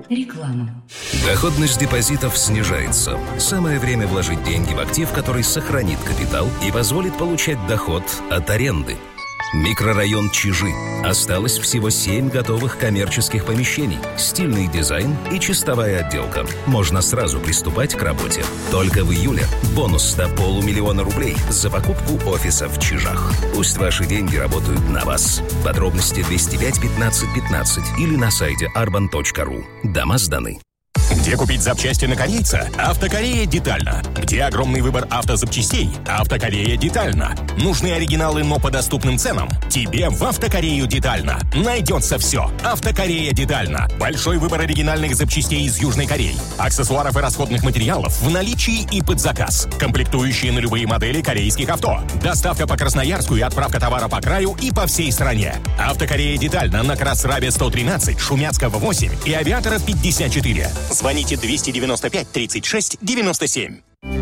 Реклама. Доходность депозитов снижается. Самое время вложить деньги в актив, который сохранит капитал и позволит получать доход от аренды. Микрорайон Чижи. Осталось всего 7 готовых коммерческих помещений, стильный дизайн и чистовая отделка. Можно сразу приступать к работе. Только в июле бонус до 500 000 рублей за покупку офиса в Чижах. Пусть ваши деньги работают на вас. Подробности 205 15 15 или на сайте arban.ru. Дома сданы. Где купить запчасти на корейца? Автокорея детально. Где огромный выбор автозапчастей? Автокорея детально. Нужны оригиналы, но по доступным ценам? Тебе в Автокорею детально. Найдется все. Автокорея детально. Большой выбор оригинальных запчастей из Южной Кореи. Аксессуаров и расходных материалов в наличии и под заказ. Комплектующие на любые модели корейских авто. Доставка по Красноярску и отправка товара по краю и по всей стране. Автокорея детально на Красрабе 113, Шумяцкого 8 и Авиатора 54. Звоните 295 36 97.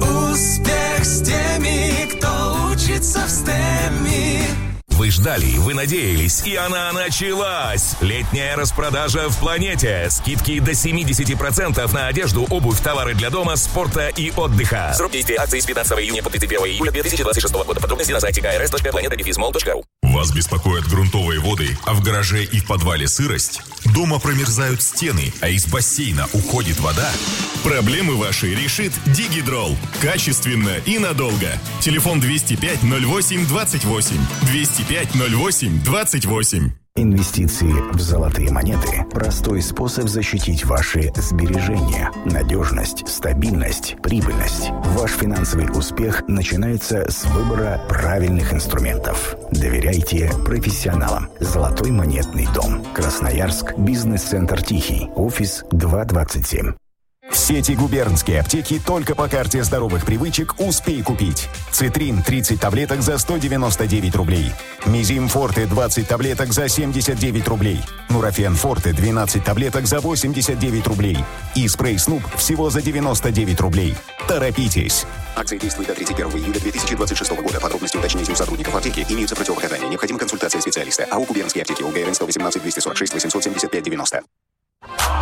Успех с теми, кто учится в STEM. Вы ждали, вы надеялись, и она началась! Летняя распродажа в «Планете». Скидки до 70% на одежду, обувь, товары для дома, спорта и отдыха. Срок действия акции с 15 июня по 31 июля 2026 года. Подробности на сайте krs.planeta.mall.ru. Вас беспокоят грунтовые воды, а в гараже и в подвале сырость? Дома промерзают стены, а из бассейна уходит вода? Проблемы ваши решит Дигидрол. Качественно и надолго. Телефон 205 08 28. 205 08 28. Инвестиции в золотые монеты – простой способ защитить ваши сбережения. Надежность, стабильность, прибыльность. Ваш финансовый успех начинается с выбора правильных инструментов. Доверяйте профессионалам. Золотой монетный дом. Красноярск. Бизнес-центр «Тихий». Офис 227. В сети губернские аптеки только по карте здоровых привычек «Успей купить». Цитрин 30 таблеток за 199 рублей. Мизим Форте 20 таблеток за 79 рублей. Нурофен Форте 12 таблеток за 89 рублей. И спрей Снуп всего за 99 рублей. Торопитесь! Акция действует до 31 июля 2026 года. Подробности уточните у сотрудников аптеки. Имеются противопоказания. Необходима консультация специалиста. АО «Губернские аптеки». УГРН 118 246 875 90.